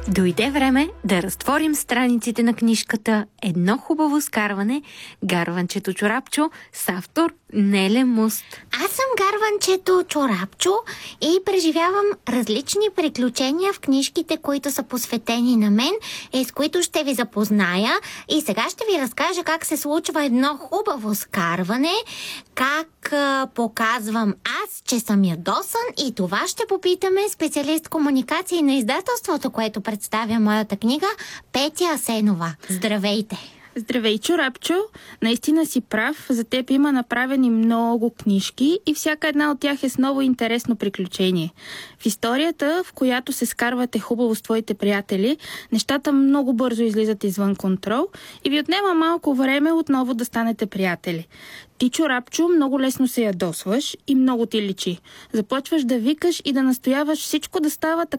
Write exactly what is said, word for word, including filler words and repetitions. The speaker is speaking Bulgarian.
Дойде време да разтворим страниците на книжката "Едно хубаво скарване", Гарванчето Чорапчо с автор Неле Муст. Аз съм Гарванчето Чорапчо и преживявам различни приключения в книжките, които са посветени на мен и с които ще ви запозная. И сега ще ви разкажа как се случва едно хубаво скарване, как а, показвам аз, че съм ядосан, и това ще попитаме специалист комуникации на издателството, което представя моята книга, Петя Асенова. Здравейте! Здравей, Чорапчо! Наистина си прав. За теб има направени много книжки и всяка една от тях е с ново интересно приключение. В историята, в която се скарвате хубаво с твоите приятели, нещата много бързо излизат извън контрол и ви отнема малко време отново да станете приятели. Ти, Чорапчо, много лесно се ядосваш и много ти личи. Започваш да викаш и да настояваш всичко да става така,